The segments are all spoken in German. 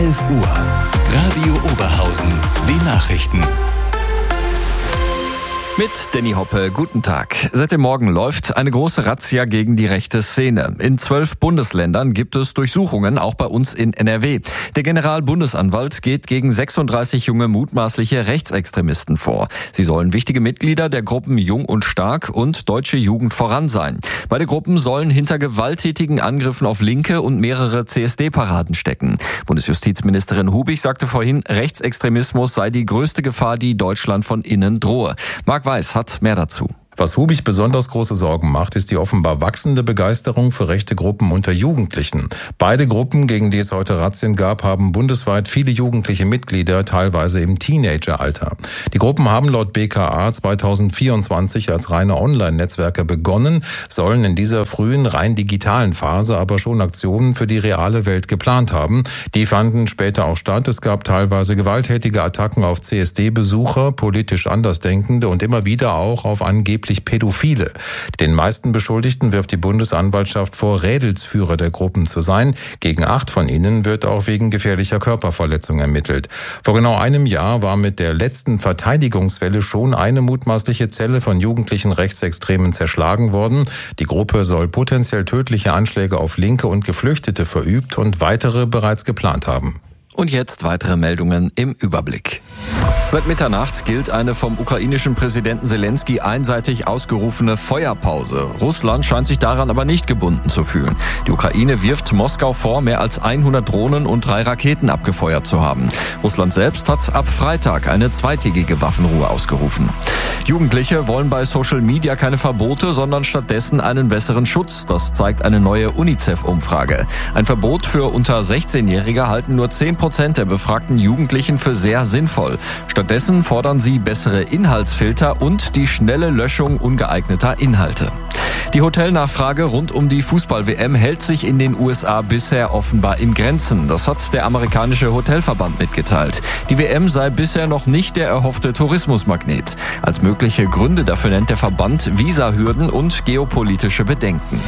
11 Uhr. Radio Oberhausen. Die Nachrichten. Mit Danny Hoppe, guten Tag. Seit dem Morgen läuft eine große Razzia gegen die rechte Szene. In 12 Bundesländern gibt es Durchsuchungen, auch bei uns in NRW. Der Generalbundesanwalt geht gegen 36 junge mutmaßliche Rechtsextremisten vor. Sie sollen wichtige Mitglieder der Gruppen Jung und Stark und Deutsche Jugend voran sein. Beide Gruppen sollen hinter gewalttätigen Angriffen auf Linke und mehrere CSD-Paraden stecken. Bundesjustizministerin Hubig sagte vorhin, Rechtsextremismus sei die größte Gefahr, die Deutschland von innen drohe. Marc Weiß hat mehr dazu. Was Hubig besonders große Sorgen macht, ist die offenbar wachsende Begeisterung für rechte Gruppen unter Jugendlichen. Beide Gruppen, gegen die es heute Razzien gab, haben bundesweit viele jugendliche Mitglieder, teilweise im Teenageralter. Die Gruppen haben laut BKA 2024 als reine Online-Netzwerke begonnen, sollen in dieser frühen, rein digitalen Phase aber schon Aktionen für die reale Welt geplant haben. Die fanden später auch statt. Es gab teilweise gewalttätige Attacken auf CSD-Besucher, politisch Andersdenkende und immer wieder auch auf angeblich Pädophile. Den meisten Beschuldigten wirft die Bundesanwaltschaft vor, Rädelsführer der Gruppen zu sein. Gegen 8 von ihnen wird auch wegen gefährlicher Körperverletzung ermittelt. Vor genau einem Jahr war mit der letzten Verteidigungswelle schon eine mutmaßliche Zelle von jugendlichen Rechtsextremen zerschlagen worden. Die Gruppe soll potenziell tödliche Anschläge auf Linke und Geflüchtete verübt und weitere bereits geplant haben. Und jetzt weitere Meldungen im Überblick. Seit Mitternacht gilt eine vom ukrainischen Präsidenten Zelensky einseitig ausgerufene Feuerpause. Russland scheint sich daran aber nicht gebunden zu fühlen. Die Ukraine wirft Moskau vor, mehr als 100 Drohnen und 3 Raketen abgefeuert zu haben. Russland selbst hat ab Freitag eine zweitägige Waffenruhe ausgerufen. Jugendliche wollen bei Social Media keine Verbote, sondern stattdessen einen besseren Schutz. Das zeigt eine neue UNICEF-Umfrage. Ein Verbot für unter 16-Jährige halten nur 10% der befragten Jugendlichen für sehr sinnvoll. Stattdessen fordern sie bessere Inhaltsfilter und die schnelle Löschung ungeeigneter Inhalte. Die Hotelnachfrage rund um die Fußball-WM hält sich in den USA bisher offenbar in Grenzen. Das hat der amerikanische Hotelverband mitgeteilt. Die WM sei bisher noch nicht der erhoffte Tourismusmagnet. Als mögliche Gründe dafür nennt der Verband Visahürden und geopolitische Bedenken.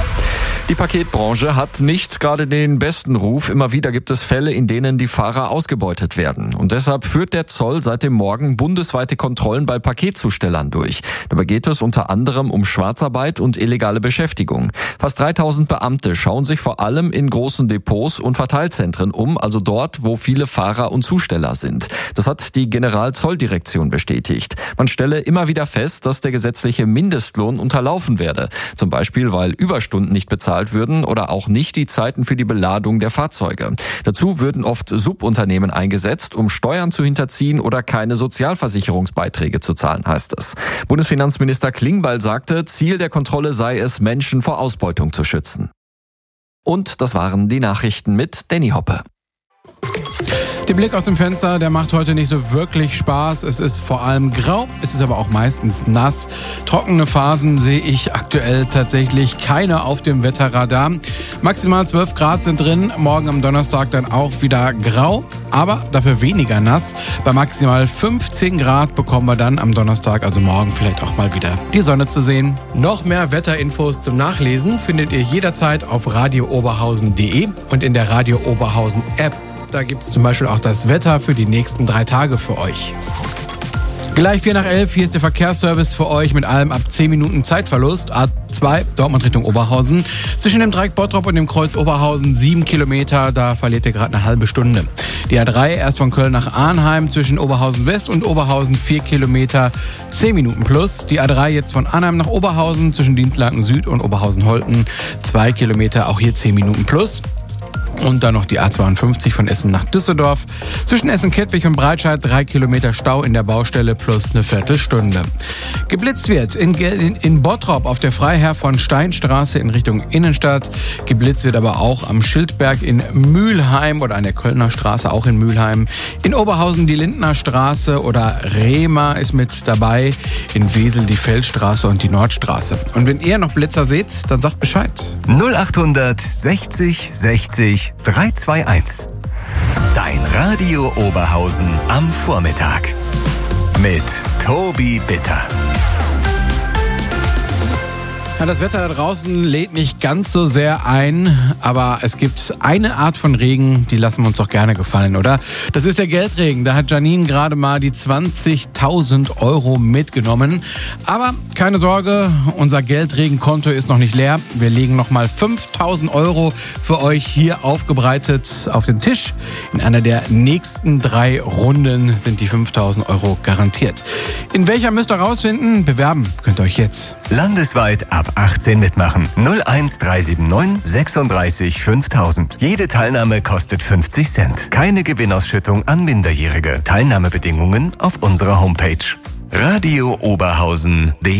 Die Paketbranche hat nicht gerade den besten Ruf. Immer wieder gibt es Fälle, in denen die Fahrer ausgebeutet werden. Und deshalb führt der Zoll seit dem Morgen bundesweite Kontrollen bei Paketzustellern durch. Dabei geht es unter anderem um Schwarzarbeit und illegale Beschäftigung. Fast 3000 Beamte schauen sich vor allem in großen Depots und Verteilzentren um, also dort, wo viele Fahrer und Zusteller sind. Das hat die Generalzolldirektion bestätigt. Man stelle immer wieder fest, dass der gesetzliche Mindestlohn unterlaufen werde. Zum Beispiel, weil Überstunden nicht bezahlt würden oder auch nicht die Zeiten für die Beladung der Fahrzeuge. Dazu würden oft Subunternehmen eingesetzt, um Steuern zu hinterziehen oder keine Sozialversicherungsbeiträge zu zahlen, heißt es. Bundesfinanzminister Klingbeil sagte, Ziel der Kontrolle sei es, Menschen vor Ausbeutung zu schützen. Und das waren die Nachrichten mit Danny Hoppe. Der Blick aus dem Fenster, der macht heute nicht so wirklich Spaß. Es ist vor allem grau, es ist aber auch meistens nass. Trockene Phasen sehe ich aktuell tatsächlich keine auf dem Wetterradar. Maximal 12 Grad sind drin, morgen am Donnerstag dann auch wieder grau, aber dafür weniger nass. Bei maximal 15 Grad bekommen wir dann am Donnerstag, also morgen, vielleicht auch mal wieder die Sonne zu sehen. Noch mehr Wetterinfos zum Nachlesen findet ihr jederzeit auf radiooberhausen.de und in der Radio Oberhausen App. Da gibt es zum Beispiel auch das Wetter für die nächsten 3 Tage für euch. Gleich 11:04, hier ist der Verkehrsservice für euch mit allem ab 10 Minuten Zeitverlust. A2 Dortmund Richtung Oberhausen. Zwischen dem Dreieck Bottrop und dem Kreuz Oberhausen 7 Kilometer, da verliert ihr gerade eine halbe Stunde. Die A3 erst von Köln nach Arnheim zwischen Oberhausen West und Oberhausen 4 Kilometer, 10 Minuten plus. Die A3 jetzt von Arnheim nach Oberhausen zwischen Dinslaken Süd und Oberhausen-Holten 2 Kilometer, auch hier 10 Minuten plus. Und dann noch die A52 von Essen nach Düsseldorf. Zwischen Essen-Kettwig und Breitscheid 3 Kilometer Stau in der Baustelle plus eine Viertelstunde. Geblitzt wird in Bottrop auf der Freiherr von Steinstraße in Richtung Innenstadt. Geblitzt wird aber auch am Schildberg in Mülheim oder an der Kölner Straße auch in Mülheim. In Oberhausen die Lindner Straße oder Rehma ist mit dabei. In Wesel die Feldstraße und die Nordstraße. Und wenn ihr noch Blitzer seht, dann sagt Bescheid. 0800 60 60 321. Dein Radio Oberhausen am Vormittag. Mit Tobi Bitter. Ja, das Wetter da draußen lädt nicht ganz so sehr ein, aber es gibt eine Art von Regen, die lassen wir uns doch gerne gefallen, oder? Das ist der Geldregen. Da hat Janine gerade mal die 20.000 Euro mitgenommen. Aber keine Sorge, unser Geldregenkonto ist noch nicht leer. Wir legen nochmal 5.000 Euro für euch hier aufgebreitet auf den Tisch. In einer der nächsten 3 Runden sind die 5.000 Euro garantiert. In welcher müsst ihr rausfinden? Bewerben könnt ihr euch jetzt. Landesweit ab 18 mitmachen. 01379 36 5000. Jede Teilnahme kostet 50 Cent. Keine Gewinnausschüttung an Minderjährige. Teilnahmebedingungen auf unserer Homepage. Radio Oberhausen.de